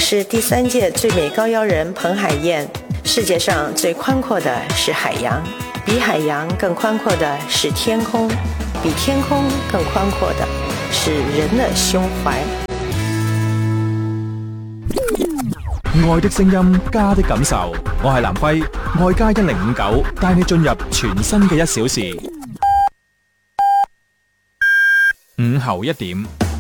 是第3届最美高腰人彭海燕。世界上最宽阔的是海洋，比海洋更寬闊的是天空，比天空更寬闊的是人的胸懷。 愛的聲音，家的感受。我係南輝，愛家1059，帶你進入全新嘅1小時。午後1點。